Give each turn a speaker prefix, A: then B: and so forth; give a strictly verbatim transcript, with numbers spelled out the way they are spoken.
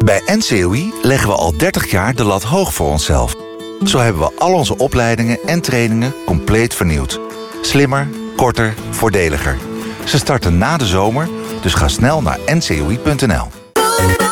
A: Bij N C O I leggen we al dertig jaar de lat hoog voor onszelf. Zo hebben we al onze opleidingen en trainingen compleet vernieuwd. Slimmer, korter, voordeliger. Ze starten na de zomer, dus ga snel naar n c o i punt n l.